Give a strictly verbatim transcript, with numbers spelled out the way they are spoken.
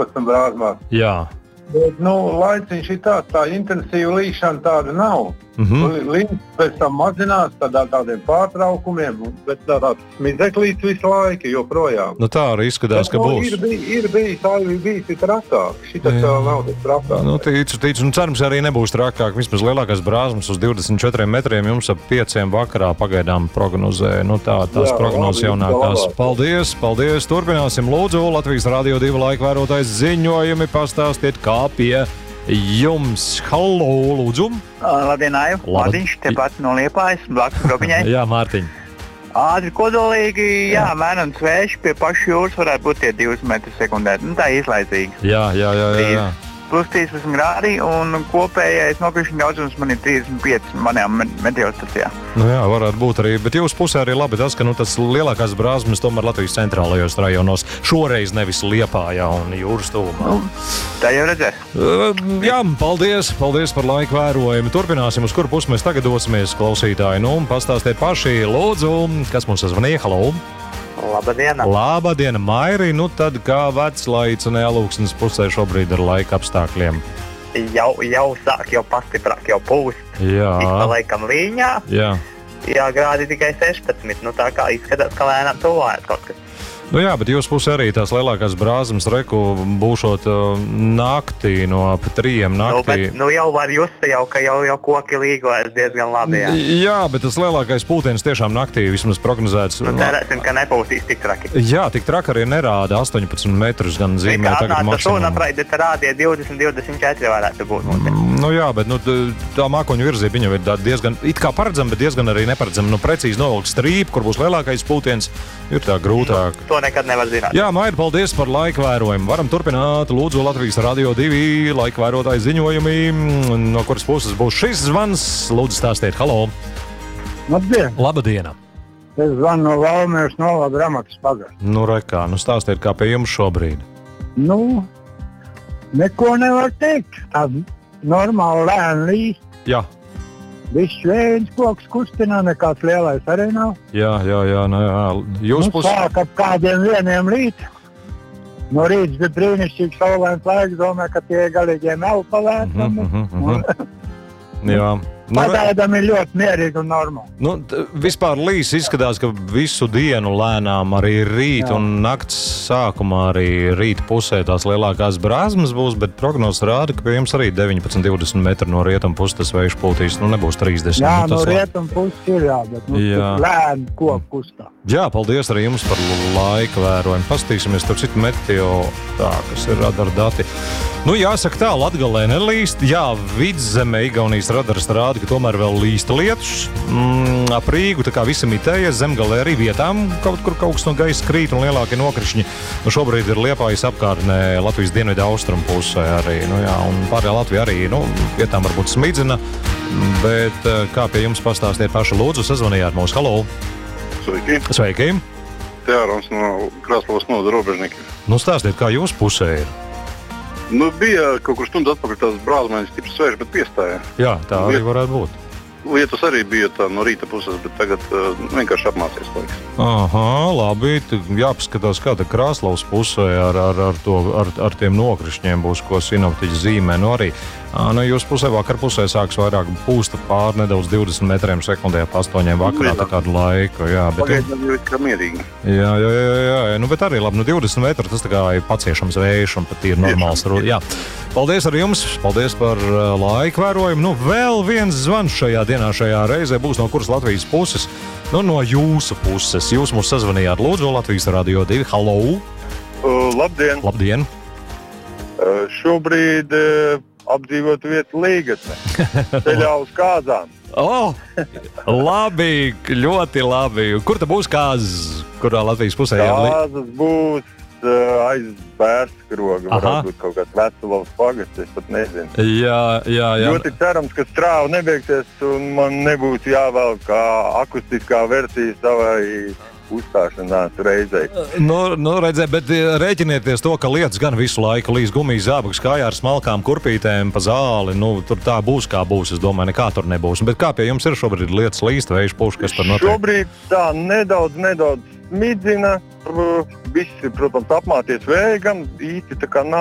divpadsmit brāzmās. Jā. Bet, nu, laiciņš ir tāds, tā intensīva līšana tāda nav. Mm-hmm. Līdz pēc tam mazinās tādā tādiem pārtraukumiem, bet tādā smizeklīts visu laiku joprojām. Nu tā arī izskatās, bet, ka nu, būs. Ir, bij, ir bijis, tā ir bijis trakāk. Šitas vēl nav tas trakāk. Nu, ticu, ticu, nu cerams arī nebūs trakāk. Vismaz lielākās brāzmas uz divdesmit četriem metriem jums ap pieciem vakarā pagaidām prognozē. Nu tā, tās prognozes jaunākās. Paldies, paldies. Turpināsim lūdzu. Latvijas Radio divi laika vērotājs ziņojumi. Pastāstiet, kā pie jums. Hallo, lūdzu. Labdien, Aiv. Mārtiņš, tepat no Liepājas, blakus Grobiņai. Jā, Mārtiņ. Ātri kodolīgi, jā, mēnens vējš pie paša jūras varētu būt tie divas metri sekundē. Nu, tā īslaicīgi. Jā, jā, jā, jā, jā. Plus trīsdesmit grādi un kopējais nokrišņu daudzums man ir trīsdesmit pieci manajām meteostacijā. Nu jā, varētu būt arī, bet jūsu pusē arī labi tas, ka nu, tas lielākās brāzmas tomēr Latvijas centrālajos rajonos šoreiz nevis Liepājā un jūras tuvumā. Nu, tā jau redzēs. Uh, jā, paldies, paldies par laiku vērojumu. Turpināsim, uz kuru pusi mēs tagad dosimies, klausītāji. Nu, pastāstiet paši, lūdzu, kas mums sazvanīja. Hallo! Labadiena! Labadiena, Mairi! Nu tad kā veclaids un Elūksnes pusē šobrīd ar laika apstākļiem? Jau, jau sāk, jau pastiprāk, jau pūst. Jā. Ik pa laikam līņā. Jā. Jā, grādi tikai sešpadsmit. Nu tā kā izskatās, ka lēnām tuvājas kaut kas. Nu jā, bet jūs pusē arī tās lielākās brāzmas reku būšot uh, naktī no ap trījiem naktī. Nu, bet, nu jau var just jau, ka jau, jau koki līgojas diezgan labi. Jā. jā, bet tas lielākais pūtiens tiešām naktī vismaz prognozēts. Nu cerēsim, ka nepūtīs tik traki. Jā, tik traki arī nerāda astoņpadsmit metrus gan zīmē tagad maksimum. Tā praidi rādīja divdesmit, divdesmit četri varētu būt. Mm, nu jā, bet nu, tā mākoņu virzība viņa ir diezgan, it kā paredzama, bet diezgan arī neparedzama. Nu precīzi novilkt strīpu, kur būs lielākais pūtiens, ir tā grūtāk. Nu, nekad nevar zināt. Jā, Mairi, paldies par laika vērojumu. Varam turpināt, lūdzu, Latvijas Radio divi laika vērotāju ziņojumi, no kuras puses būs šis zvans. Lūdzu, stāstiet, hallo! Labdien! Labadiena! Es zvanu no Valmieras novada Ramakas pagasta. Nu, rekā, nu stāstiet, kā pie jums šobrīd. Nu, neko nevar teikt. Tā normāli lēni līst. Jā. Viss vējš koks kustinā, nekāds lielais arī nav. Jā, jā, jā. Nu, jā. Jūs nu, pus... sāk ap kādiem vieniem rīt. No rīts bija brīnišķīgs saulains laiks, domāju, ka tie galīgie nav palētami. Mm -hmm, mm -hmm. Jā. Nu, Pagaidām ir ļoti mierīgi un normāli. Nu, vispār līs izskatās, ka visu dienu lēnām arī rīt jā. Un nakts sākumā arī rīta pusē tās lielākās brāzmas būs, bet prognozes rāda, ka pie jums arī deviņpadsmit, divdesmit metri no rietumu puses tas vējš pūtīs, nu nebūs trīsdesmit. Jā, nu, no rietumu puses ir jā, bet nu, jā. lēni koku kustā. Jā, paldies arī jums par laika vērojumu. Pastīsimies, tur citu meteo, tā, kas ir radara dati. Nu, jāsaka tā, Latgalē nelīst. Jā, vidzemē Igaunijas radars rāda, ka tomēr vēl līsta lietus. Mm, ap Rīgu tā kā visi mitējies, zemgalē arī vietām kaut kur kaut kas no gaisa krīt un lielākie nokrišņi. Nu, šobrīd ir Liepājas apkārtnē Latvijas dienvidu austrumu pusē arī. Nu, jā, un pārējā Latvija arī, nu, vietām varbūt smidzina. Bet kā pie jums pastāstiet paši, lūdzu, sazvanījāt mūs. Halo! Sveiki! Sveiki! Tērons no Krāslavas novada robežniekiem. Nu, stāstiet, kā jūsu pusē ir? Nu, bija kaut kur stundu atpakaļ tās brāzmaiņas stiprs vējš, bet piestāja. Jā, tā arī Liet... varētu būt. Lietus arī bija tā no rīta puses, bet tagad uh, vienkārši apmācies laiks. Aha, labi. Jāpaskatās, kā tā Krāslavas pusē ar, ar, ar, to, ar, ar tiem nokrišņiem būs, ko sinoptiķi zīmē. Nu, arī nu, jūs pusē vakar pusē sāks vairāk pūsta pār nedaudz divdesmit metriem sekundē ap astoņiem vakarā, tā kādu laiku. Jā, bet... Pagaidām jau ir kā mierīgi. Jā, jā, jā, jā. Nu, bet arī labi, nu divdesmit metri tas tā kā ir paciešams vējš un pat ir normāls. Jā. Paldies arī jums, paldies par uh, laiku vērojumu. Nu, vēl viens zvans šajā dienā, šajā reizē būs no kuras Latvijas puses. Nu, no jūsu puses. Jūs mūs sazvanījāt, lūdzu, Latvijas Radio divi. Hallo! Uh, labdien! Labdien! Uh, šobrīd uh, apdzīvot vietu Līgatne. Ceļā uz Kāzām. Oh, labi, ļoti labi. Kur tā būs Kāzas? Kurā Latvijas pusē? Kāzas būs aiz Bērskroga, varētu būt kaut kāds Vecavas pagasts, es pat nezinu. Jā, jā, jā. Ļoti cerams, ka strāva nebeigsies un man nebūs jāvēl kā akustiskā versija savai uzstāšanās reizei. Nu, nu redzē, bet rēķinieties to, ka lietas gan visu laiku līs gumijas zābakus kājā ar smalkām kurpītēm pa zāli. Nu, tur tā būs, kā būs. Es domāju, nekā tur nebūs. Bet kā pie jums ir šobrīd lietas līst, vējš puš, kas tur notiek? Šobrīd tā nedaudz, nedaudz smidzina. Visi, protams, apmāties vēja, gan īsti tā kā nav.